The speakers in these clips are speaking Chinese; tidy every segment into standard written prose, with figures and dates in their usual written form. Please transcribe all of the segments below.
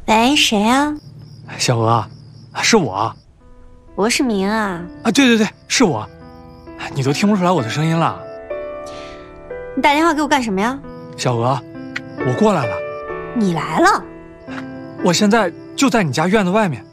喂，谁啊？ 小娥，是我。 罗世明啊？ 啊，对，是我。你都听不出来我的声音了？ 你打电话给我干什么呀？ 小娥，我过来了。 你来了？ 我现在就在你家院子外面。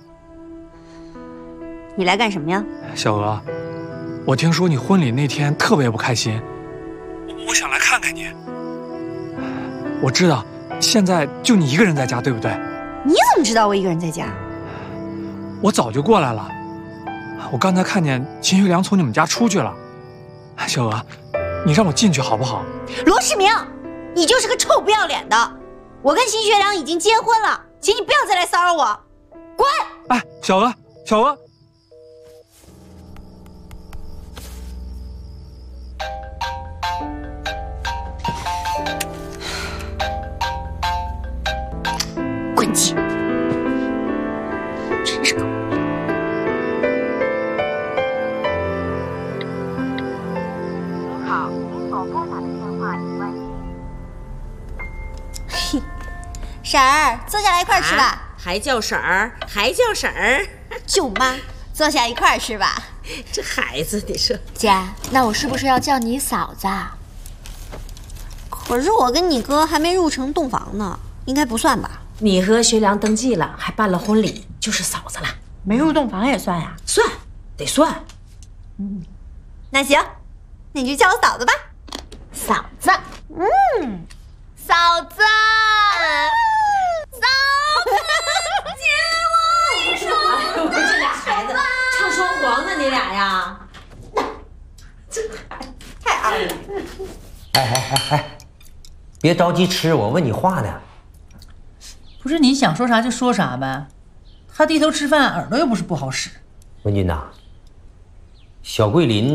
你来干什么呀？ 小娥，我听说你婚礼那天特别不开心，我想来看看你。我知道现在就你一个人在家，对不对？ 你怎么知道我一个人在家？ 我早就过来了。我刚才看见秦学良从你们家出去了。小娥，你让我进去好不好？ 罗世明，你就是个臭不要脸的！我跟秦学良已经结婚了，请你不要再来骚扰我，滚！ 哎，小娥，小娥。 滚起！真是个您好，您所拨打的电话已关机。 婶儿，坐下来一块儿吃吧。 还叫婶儿，还叫婶儿， 舅妈，坐下一块儿吃吧。 这孩子，你说姐，那我是不是要叫你嫂子啊？ 可是我跟你哥还没入城洞房呢，应该不算吧？ 你和学良登记了，还办了婚礼，就是嫂子了。 没入洞房也算呀？ 算，得算。 那行，那你就叫我嫂子吧。 嫂子，嫂子， 我这俩孩子唱双簧呢，你俩呀？ 太二了。 哎，别着急吃，我问你话呢。 不是你想说啥就说啥呗，他低头吃饭，耳朵又不是不好使。 文君呐，小桂林